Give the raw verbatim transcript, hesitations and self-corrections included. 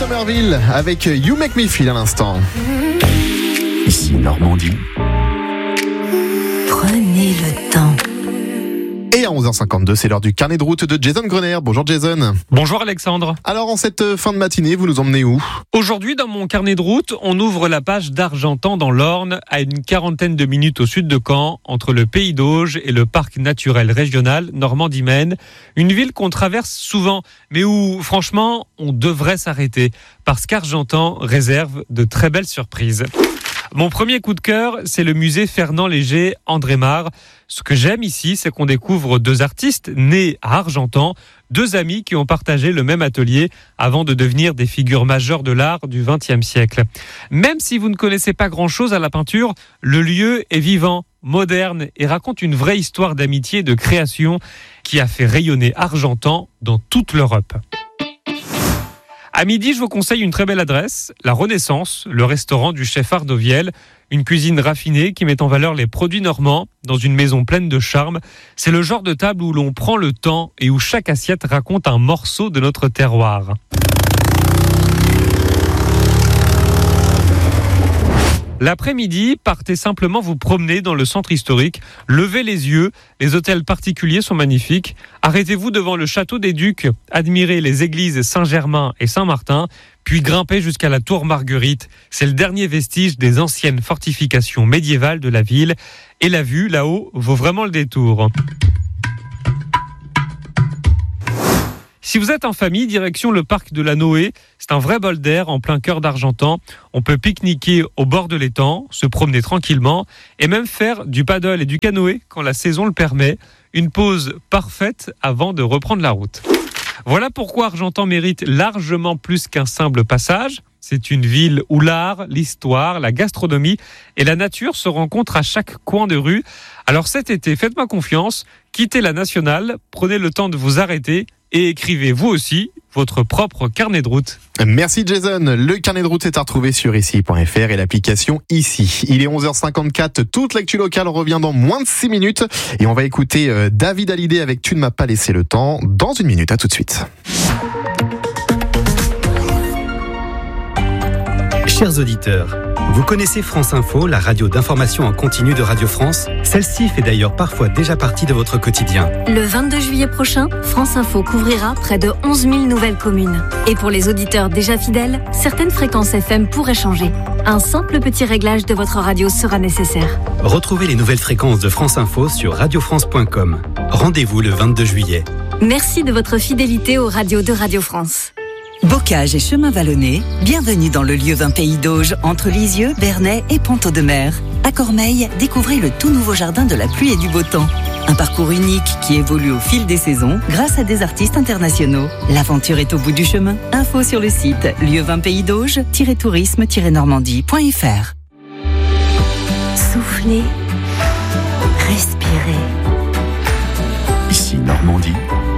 Somerville avec You Make Me Feel à l'instant. Ici Normandie. Prenez le temps. Et à onze heures cinquante-deux, c'est l'heure du carnet de route de Jason Grener. Bonjour Jason. Bonjour Alexandre. Alors en cette fin de matinée, vous nous emmenez où ? Aujourd'hui, dans mon carnet de route, on ouvre la page d'Argentan dans l'Orne, à une quarantaine de minutes au sud de Caen, entre le Pays d'Auge et le parc naturel régional Normandie-Maine. Une ville qu'on traverse souvent, mais où franchement, on devrait s'arrêter, parce qu'Argentan réserve de très belles surprises. Mon premier coup de cœur, c'est le musée Fernand Léger André Mare. Ce que j'aime ici, c'est qu'on découvre deux artistes nés à Argentan, deux amis qui ont partagé le même atelier avant de devenir des figures majeures de l'art du vingtième siècle. Même si vous ne connaissez pas grand-chose à la peinture, le lieu est vivant, moderne et raconte une vraie histoire d'amitié et de création qui a fait rayonner Argentan dans toute l'Europe. À midi, je vous conseille une très belle adresse, la Renaissance, le restaurant du chef Ardoviel, une cuisine raffinée qui met en valeur les produits normands dans une maison pleine de charme. C'est le genre de table où l'on prend le temps et où chaque assiette raconte un morceau de notre terroir. L'après-midi, partez simplement vous promener dans le centre historique, levez les yeux, les hôtels particuliers sont magnifiques, arrêtez-vous devant le château des Ducs, admirez les églises Saint-Germain et Saint-Martin, puis grimpez jusqu'à la tour Marguerite, c'est le dernier vestige des anciennes fortifications médiévales de la ville, et la vue là-haut vaut vraiment le détour. Si vous êtes en famille, direction le parc de la Noé, c'est un vrai bol d'air en plein cœur d'Argentan. On peut pique-niquer au bord de l'étang, se promener tranquillement et même faire du paddle et du canoë quand la saison le permet. Une pause parfaite avant de reprendre la route. Voilà pourquoi Argentan mérite largement plus qu'un simple passage. C'est une ville où l'art, l'histoire, la gastronomie et la nature se rencontrent à chaque coin de rue. Alors cet été, faites-moi confiance, quittez la nationale, prenez le temps de vous arrêter et écrivez vous aussi votre propre carnet de route. Merci Jason. Le carnet de route est à retrouver sur ici point f r et l'application Ici. Il est onze heures cinquante-quatre. Toute l'actu locale revient dans moins de six minutes. Et on va écouter David Hallyday avec Tu ne m'as pas laissé le temps dans une minute. À tout de suite. Chers auditeurs, vous connaissez France Info, la radio d'information en continu de Radio France ? Celle-ci fait d'ailleurs parfois déjà partie de votre quotidien. Le vingt-deux juillet prochain, France Info couvrira près de onze mille nouvelles communes. Et pour les auditeurs déjà fidèles, certaines fréquences F M pourraient changer. Un simple petit réglage de votre radio sera nécessaire. Retrouvez les nouvelles fréquences de France Info sur radio france point com. Rendez-vous le vingt-deux juillet. Merci de votre fidélité aux radios de Radio France. Bocage et chemin vallonné, bienvenue dans le lieu d'un pays d'Auge, entre Lisieux, Bernay et Ponto-de-Mer. À Cormeilles, découvrez le tout nouveau jardin de la pluie et du beau temps. Un parcours unique qui évolue au fil des saisons grâce à des artistes internationaux. L'aventure est au bout du chemin. Info sur le site lieu vingt pays d'Auge tourisme normandie point f r. Soufflez, respirez. Ici Normandie.